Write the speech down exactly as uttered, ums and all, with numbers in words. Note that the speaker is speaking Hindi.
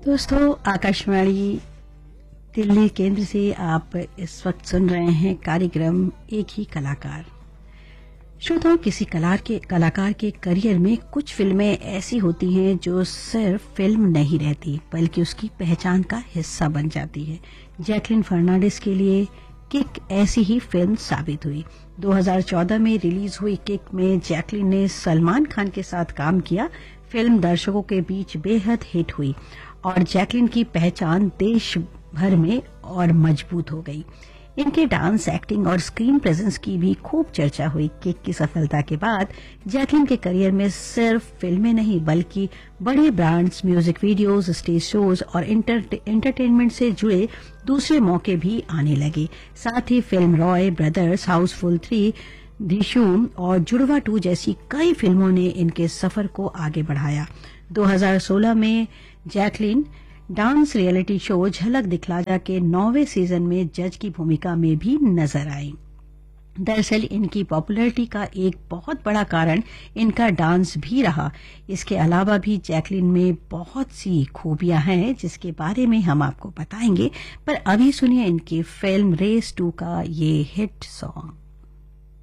दोस्तों, आकाशवाणी दिल्ली केंद्र से आप इस वक्त सुन रहे हैं कार्यक्रम एक ही कलाकार। श्रोताओं, किसी कलाकार के कलाकार के करियर में कुछ फिल्में ऐसी होती हैं जो सिर्फ फिल्म नहीं रहती बल्कि उसकी पहचान का हिस्सा बन जाती है। जैकलिन फर्नांडिस के लिए किक ऐसी ही फिल्म साबित हुई। दो हज़ार चौदह में रिलीज हुई किक में जैकलिन ने सलमान खान के साथ काम किया। फिल्म दर्शकों के बीच बेहद हिट हुई और जैकलिन की पहचान देश भर में और मजबूत हो गई। इनके डांस, एक्टिंग और स्क्रीन प्रेजेंस की भी खूब चर्चा हुई। किक की सफलता के बाद जैकलिन के करियर में सिर्फ फिल्में नहीं बल्कि बड़े brands, music videos, stage shows और एंटरटेनमेंट से जुड़े दूसरे मौके भी आने लगे। साथ ही film Roy brothers, Housefull three, धिशूम और जुड़वा टू जैसी कई फिल्मों ने इनके सफर को आगे बढ़ाया। दो हज़ार सोलह में जैकलिन डांस रियलिटी शो झलक दिखला जा के नौवें सीजन में जज की भूमिका में भी नजर आई। दरअसल इनकी पॉपुलैरिटी का एक बहुत बड़ा कारण इनका डांस भी रहा। इसके अलावा भी जैकलिन में बहुत सी खूबियां हैं जिसके बारे में हम आपको बताएंगे, पर अभी सुनिए इनकी फिल्म रेस टू का ये हिट सॉन्ग।